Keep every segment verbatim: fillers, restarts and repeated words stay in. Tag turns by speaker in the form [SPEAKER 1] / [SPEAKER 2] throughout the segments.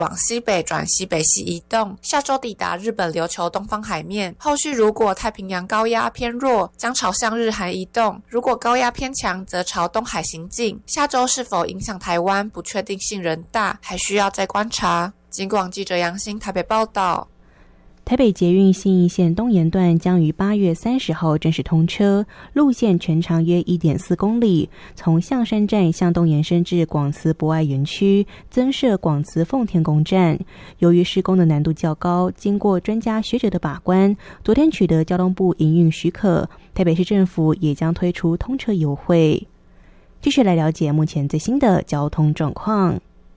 [SPEAKER 1] 往西北转西北西移动，下周抵达日本琉球东方海面。后续如果太平洋高压偏弱，将朝向日韩移动；如果高压偏强，则朝东海行进。下周是否影响台湾，不确定性仍大，还需要再观察。警广记者杨欣台北报道。
[SPEAKER 2] 台北捷运信义线东延段将于八月三十号正式通车，路线全长约 一点四公里，从象山站向东延伸至广慈博爱园区，增设广慈奉天宫站。由于施工的难度较高，经过专家学者的把关，昨天取得交通部营运许可，台北市政府也将推出通车优惠。继续来了解目前最新的交通状况。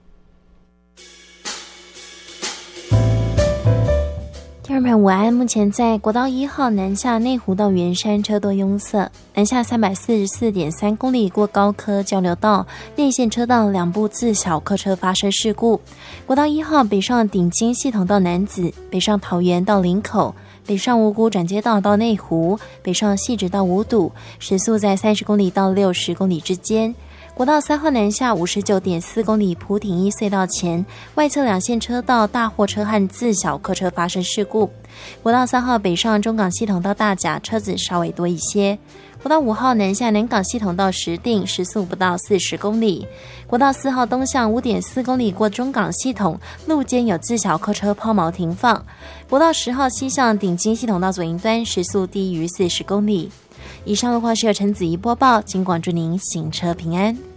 [SPEAKER 3] 听众朋友午安，目前在国道一号南下内湖到圆山车多拥塞，南下 三百四十四点三 公里过高科交流道，内线车道两部自小客车发生事故。国道一号北上顶金系统到楠梓，北上桃园到林口，北上五股转接道到内湖，北上汐止到五堵，时速在三十公里到六十公里之间。国道三号南下 五十九点四 公里埔挺一隧道前，外侧两线车道大货车和自小客车发生事故。国道三号北上中港系统到大甲，车子稍微多一些。国道五号南下南港系统到石碇，时速不到四十公里。国道四号东向 五点四 公里过中港系统，路肩有自小客车抛锚停放。国道十号西向顶金系统到左营端，时速低于四十公里。以上的话是由陈子怡播报，警广祝您行车平安。